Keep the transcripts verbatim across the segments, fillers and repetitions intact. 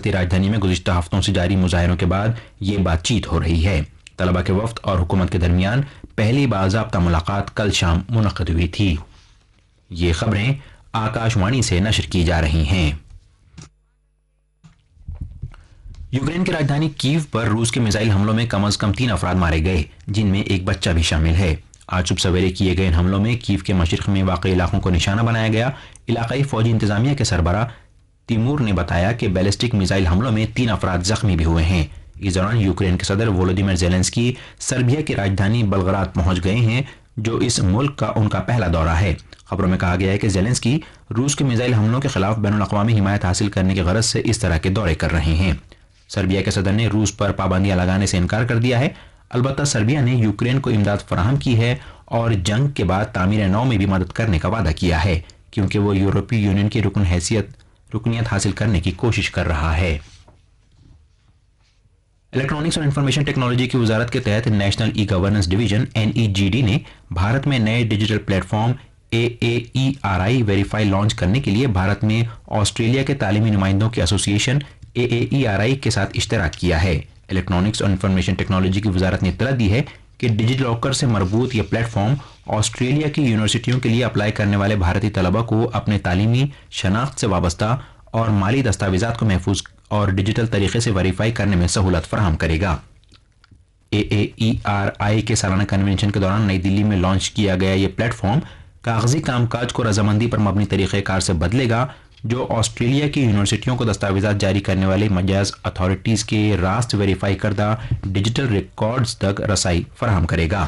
ریاستی راجدھانی میں گزشتہ ہفتوں سے جاری مظاہروں کے بعد یہ بات چیت ہو رہی ہے۔ طلبہ کے وفد اور حکومت کے درمیان پہلی باضابطہ ملاقات کل شام منعقد ہوئی تھی۔ یہ خبریں آکاش وانی سے نشر کی جا رہی ہیں۔ یوکرین کی راجدھانی کیو پر روس کے میزائل حملوں میں کم از کم تین افراد مارے گئے، جن میں ایک بچہ بھی شامل ہے۔ آج صبح سویرے کیے گئے ان حملوں میں کیو کے مشرق میں واقع علاقوں کو نشانہ بنایا گیا۔ علاقائی فوجی انتظامیہ کے سربراہ تیمور نے بتایا کہ بیلسٹک میزائل حملوں میں تین افراد زخمی بھی ہوئے ہیں۔ اس دوران یوکرین کے صدر وولودیمیر زیلنسکی سربیا کی راجدھانی بلغراد پہنچ گئے ہیں، جو اس ملک کا ان کا پہلا دورہ ہے۔ خبروں میں کہا گیا ہے کہ زیلنسکی روس کے میزائل حملوں کے خلاف بین الاقوامی حمایت حاصل کرنے کی غرض سے اس طرح کے دورے کر رہے ہیں۔ سربیا کے صدر نے روس پر پابندیاں لگانے سے انکار کر دیا ہے۔ البتہ سربیا نے یوکرین کو امداد فراہم کی ہے اور جنگ کے بعد تعمیر نو میں بھی مدد کرنے کا وعدہ کیا ہے، کیونکہ وہ یورپی یونین کی رکن حیثیت رکنیت حاصل کرنے کی کوشش کر رہا ہے۔ الیکٹرانکس اور انفارمیشن ٹیکنالوجی کی وزارت کے تحت national e governance division N ای جی ڈی نے بھارت میں نئے ڈیجیٹل پلیٹ فارم اے اے ای آر آئی ویریفائی لانچ کرنے کے لیے بھارت میں آسٹریلیا کے تعلیمی نمائندوں کی ایسوسی ایشن اے اے ای آر آئی کے ساتھ اشتراک کیا ہے۔ الیکٹرانکس اور انفارمیشن ٹیکنالوجی کی وزارت نے اطلاع دی ہے کہ ڈیجی لاکر سے مربوط یہ پلیٹ فارم آسٹریلیا کی یونیورسٹیوں کے لیے اپلائی کرنے والے بھارتی طلبہ کو اپنے تعلیمی شناخت سے وابستہ اور مالی دستاویزات کو محفوظ اور ڈیجیٹل طریقے سے ویریفائی کرنے میں سہولت فراہم کرے گا۔ اے اے ای آر آئی کے سالانہ کنونشن کے دوران نئی دلی میں لانچ کیا گیا یہ پلیٹ فارم کاغذی کام کاج کو رضامندی پر مبنی طریقہ کار سے بدلے گا، جو آسٹریلیا کی یونیورسٹیوں کو دستاویزات جاری کرنے والے مجاز اتھارٹیز کے راست ویریفائی کردہ ڈیجیٹل ریکارڈز تک رسائی فراہم کرے گا۔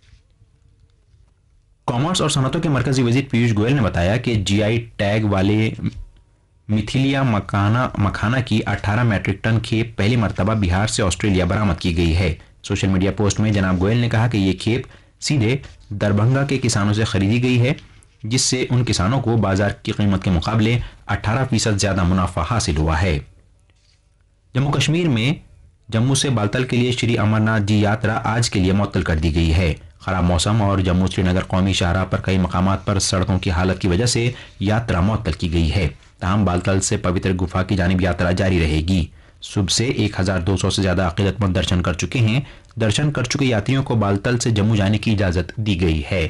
کامرس اور صنعتوں کے مرکزی وزیر پیوش گوئل نے بتایا کہ جی آئی ٹیگ والے میتھیلیا مکھانا مکھانا کی اٹھارہ میٹرک ٹن کھیپ پہلی مرتبہ بہار سے آسٹریلیا برآمد کی گئی ہے۔ سوشل میڈیا پوسٹ میں جناب گوئل نے کہا کہ یہ کھیپ سیدھے دربھنگا کے کسانوں سے خریدی گئی ہے، جس سے ان کسانوں کو بازار کی قیمت کے مقابلے اٹھارہ فیصد زیادہ منافع حاصل ہوا ہے۔ جموں کشمیر میں جموں سے بالتل کے لیے شری امرناتھ جی یاترا آج کے لیے معطل کر دی گئی ہے۔ خراب موسم اور جموں سری نگر قومی شاہراہ پر کئی مقامات پر سڑکوں کی حالت کی وجہ سے یاترا معطل کی گئی ہے۔ تاہم بالتل سے پوتر گفا کی جانب یاترا جاری رہے گی۔ صبح سے ایک ہزار دو سو سے زیادہ عقیدت مند درشن کر چکے ہیں۔ درشن کر چکے یاتریوں کو بالتل سے جموں جانے کی اجازت دی گئی ہے۔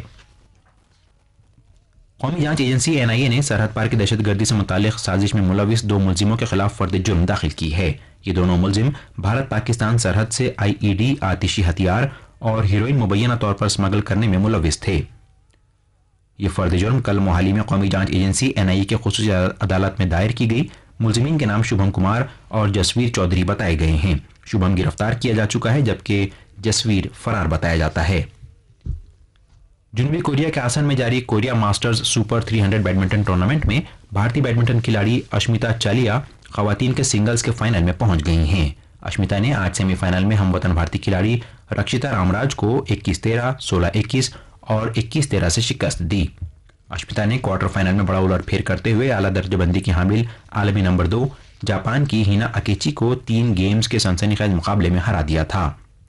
قومی جانچ ایجنسی این آئی اے نے سرحد پار کی دہشت گردی سے متعلق سازش میں ملوث دو ملزموں کے خلاف فرد جرم داخل کی ہے۔ یہ دونوں ملزم بھارت پاکستان سرحد سے آئی ای ڈی، آتشی ہتھیار اور ہیروئن مبینہ طور پر اسمگل کرنے میں ملوث تھے۔ یہ فرد جرم کل موہالی میں قومی جانچ ایجنسی این آئی اے کے خصوصی عدالت میں دائر کی گئی۔ ملزمین کے نام شبھم کمار اور جسویر چودھری بتائے گئے ہیں۔ شبھم گرفتار کیا جا چکا ہے جبکہ جسویر فرار بتایا جاتا ہے۔ جنوبی کوریا کے آسن میں جاری کوریا ماسٹرز سپر تین سو بیڈمنٹن ٹورنامنٹ میں بھارتی بیڈمنٹن کھلاڑی اشمیتا چالیا خواتین کے سنگلز کے فائنل میں پہنچ گئی ہیں۔ اشمیتا نے آج سیمی فائنل میں ہم وطن بھارتی کھلاڑی رکشتا رامراج کو اکیس تیرہ، سولہ اکیس اور اکیس تیرہ سے شکست دی۔ اشمیتا نے کوارٹر فائنل میں بڑا الٹ پھیر کرتے ہوئے اعلیٰ درجہ بندی کی حامل عالمی نمبر دو جاپان کی ہینا اکیچی کو تین گیمز کے سنسنی خیز مقابلے میں ہرا دیا تھا۔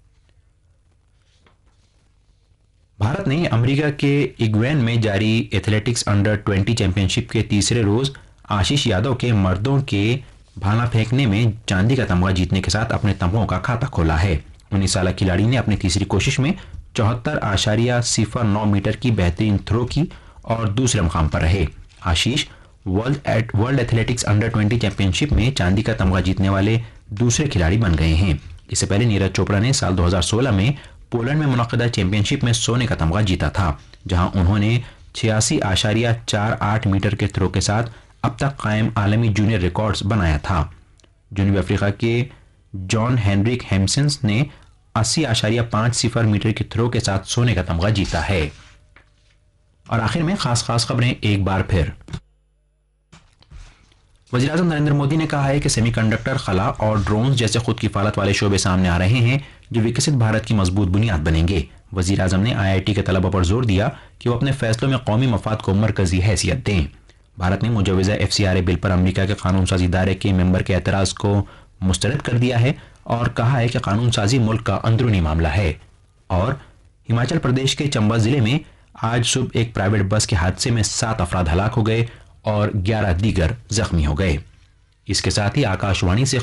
بھارت نے امریکہ کے ایگوین میں جاری ایتھلیٹکس انڈر بیس چیمپئن شپ کے تیسرے روز آشیش یادو کے مردوں کے بھالا پھینکنے میں چاندی کا تمغہ جیتنے کے ساتھ اپنے تمغوں کا کھاتہ کھولا ہے۔ انیس سالہ کھلاڑی نے اپنی تیسری کوشش میں چوہتر اشاریہ صفر نو میٹر کی بہترین تھرو کی اور دوسرے مقام پر رہے۔ آشیش ورلڈ ایتھلیٹکس انڈر بیس چیمپئن شپ میں چاندی کا تمغہ جیتنے والے دوسرے کھلاڑی بن گئے ہیں۔ اس سے پہلے نیرج چوپڑا نے سال دو ہزار سولہ میں پولینڈ میں منعقدہ چیمپئن شپ میں سونے کا تمغہ جیتا تھا، جہاں انہوں نے چھیاسی اشاریہ چار آٹھ میٹر کے تھرو کے ساتھ اب تک قائم عالمی جونیئر ریکارڈز بنایا تھا۔ جنوبی افریقہ کے جان ہینریک ہیمسنس نے اسی اشاریہ پانچ صفر میٹر کے تھرو کے ساتھ سونے کا تمغہ جیتا ہے۔ اور آخر میں خاص خاص خبریں ایک بار پھر۔ وزیر اعظم نریندر مودی نے کہا ہے کہ سیمی کنڈکٹر، خلا اور ڈرونز جیسے خود کفالت والے شعبے سامنے آ رہے ہیں جو وکست بھارت کی مضبوط بنیاد بنیں گے۔ وزیر اعظم نے آئی آئی ٹی کے طلبہ پر زور دیا کہ وہ اپنے فیصلوں میں قومی مفاد کو مرکزی حیثیت دیں۔ بھارت نے مجوزہ ایف سی آر اے بل پر امریکہ کے قانون سازی ادارے کے ممبر کے اعتراض کو مسترد کر دیا ہے اور کہا ہے کہ قانون سازی ملک کا اندرونی معاملہ ہے۔ اور ہماچل پردیش کے چمبا ضلع میں آج صبح ایک پرائیویٹ بس کے حادثے میں سات افراد ہلاک ہو گئے اور گیارہ دیگر زخمی ہو گئے۔ اس کے ساتھ ہی آکاش وانی سے